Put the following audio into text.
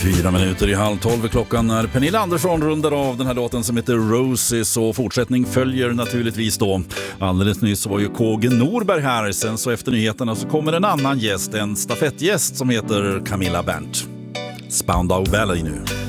4 minuter i 11:30 klockan när Pernilla Andersson rundar av den här låten som heter Roses, och fortsättning följer naturligtvis då. Alldeles nyss var ju KG Norberg här, sen så efter nyheterna så kommer en annan gäst, en stafettgäst som heter Camilla Berndt. Spandau Ballet nu.